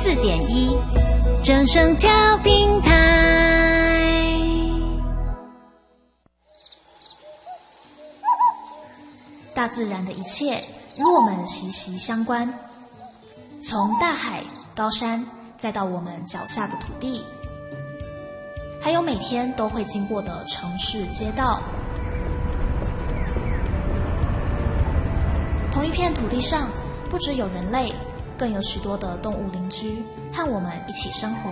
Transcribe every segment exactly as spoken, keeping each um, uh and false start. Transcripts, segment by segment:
四点一正声调频台。 大自然的一切与我们息息相关，从大海、高山，再到我们脚下的土地，还有每天都会经过的城市街道。同一片土地上，不只有人类，更有许多的动物邻居和我们一起生活。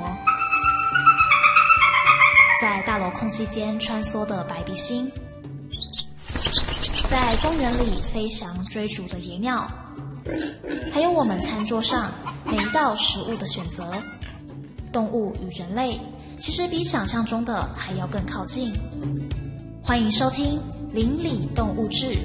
在大楼空隙间穿梭的白鼻星，在公园里飞翔追逐的野鸟，还有我们餐桌上每一道食物的选择。动物与人类其实比想象中的还要更靠近。欢迎收听《邻里动物志》。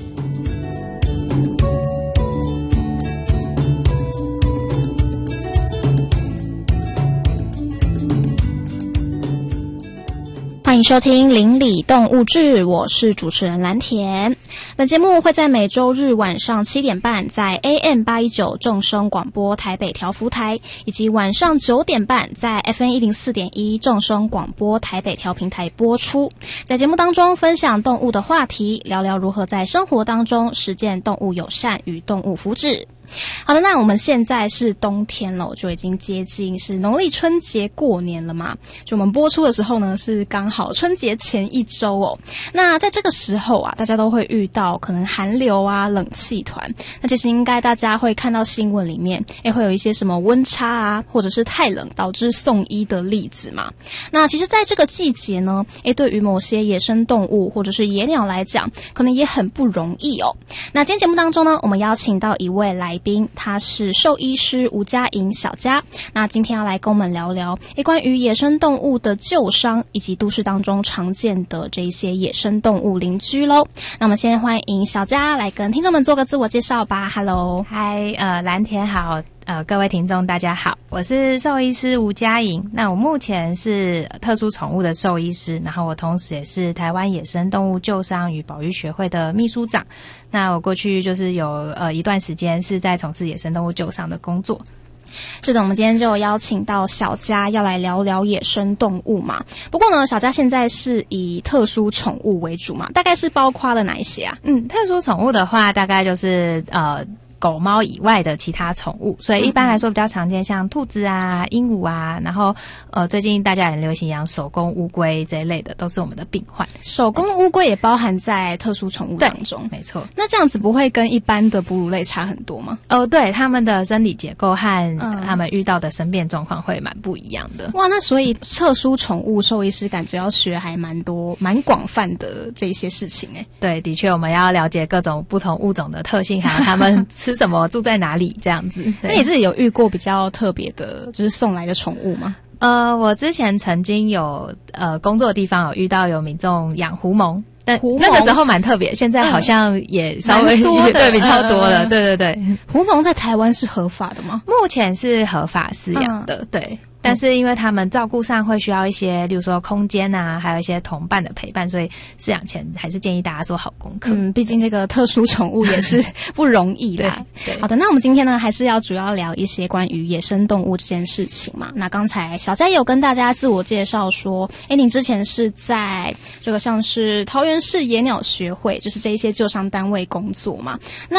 欢迎收听《邻里动物志》，我是主持人蓝田。本节目会在每周日晚上七点半在 A M 八一九正声广播台北调幅台，以及晚上九点半在 F M 一零四点一正声广播台北调频台播出。在节目当中分享动物的话题，聊聊如何在生活当中实践动物友善与动物福祉。好的，那我们现在是冬天了，就已经接近是农历春节过年了嘛。就我们播出的时候呢，是刚好春节前一周哦。那在这个时候啊，大家都会遇到可能寒流啊、冷气团。那其实应该大家会看到新闻里面，也会有一些什么温差啊，或者是太冷导致送医的例子嘛。那其实在这个季节呢，诶，对于某些野生动物或者是野鸟来讲，可能也很不容易哦。那今天节目当中呢，我们邀请到一位来宾，他是兽医师吴佳莹小佳。那今天要来跟我们聊聊诶关于野生动物的救伤，以及都市当中常见的这一些野生动物邻居咯。那我们先欢迎小佳来跟听众们做个自我介绍吧。 Hello， 嗨，呃，蓝田好，呃，各位听众大家好，我是兽医师吴佳莹。那我目前是特殊宠物的兽医师，然后我同时也是台湾野生动物救伤与保育学会的秘书长。那我过去就是有呃一段时间是在从事野生动物救伤的工作。 是的，我们今天就邀请到小佳要来聊聊野生动物嘛。不过呢，小佳现在是以特殊宠物为主嘛，大概是包括了哪一些啊？ 嗯，特殊宠物的话，大概就是呃狗猫以外的其他宠物，所以一般来说比较常见像兔子啊、鹦鹉啊，然后呃最近大家很流行养手工乌龟这一类的，都是我们的病患。手工乌龟也包含在特殊宠物当中？ 没错。 那这样子不会跟一般的哺乳类差很多吗？ 哦，对，他们的生理结构和、嗯、他们遇到的生变状况会蛮不一样的。 哇，那所以特殊宠物兽医师感觉要学还蛮多蛮广泛的这一些事情诶。 对，的确我们要了解各种不同物种的特性，还有他们吃什么住在哪里这样子。 那你自己有遇过比较特别的就是送来的宠物吗？ 呃，我之前曾经有呃工作的地方有遇到有民众养狐獴，但那个时候蛮特别，现在好像也稍微、嗯、多的对比较多了、嗯、对对对。 狐獴在台湾是合法的吗？ 目前是合法饲养的、嗯、对，但是因为他们照顾上会需要一些例如说空间啊，还有一些同伴的陪伴，所以饲养前还是建议大家做好功课。 嗯，毕竟这个特殊宠物也是不容易啦。对，好的，那我们今天呢还是要主要聊一些关于野生动物这件事情嘛。那刚才小佳也有跟大家自我介绍说，诶，您之前是在这个像是桃园市野鸟学会，就是这一些救伤单位工作嘛。那